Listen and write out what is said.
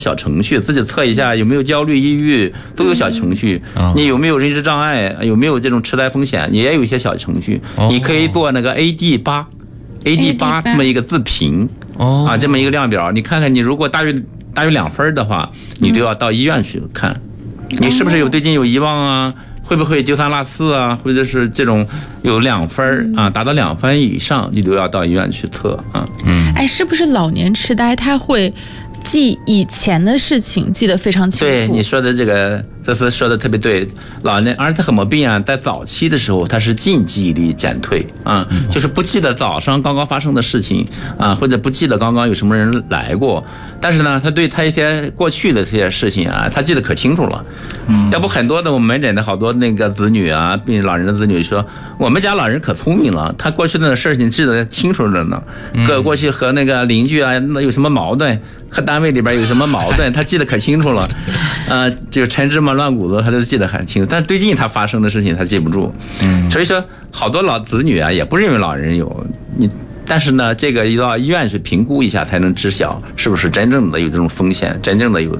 小程序，自己测一下有没有焦虑、抑郁，都有小程序。你有没有认知障碍，有没有这种痴呆风险，也有一些小程序。你可以做那个 AD8这么一个自评这么一个量表，你看看你如果大于2分的话，你就要到医院去看，你是不是有最近有遗忘啊？会不会丢三落四啊？或者是这种有2分达到2分以上，你都要到医院去测啊。 是不是老年痴呆他会记以前的事情记得非常清楚？ 对，你说的这次说的特别对。老年阿尔茨海默病在早期的时候，它是近记忆力减退就是不记得早上刚刚发生的事情或者不记得刚刚有什么人来过，但是呢，他对他一些过去的这些事情他记得可清楚了。要不很多的我们门诊的好多那个子女老人的子女说，我们家老人可聪明了，他过去的事情记得清楚着呢。过去和那个邻居有什么矛盾，和单位里边有什么矛盾，他记得可清楚了。就陈芝麻乱谷子，他都记得很清楚。但是最近他发生的事情他记不住。所以说好多老子女也不认为老人有但是呢，这个要到医院去评估一下才能知晓是不是真正的有这种风险，真正的有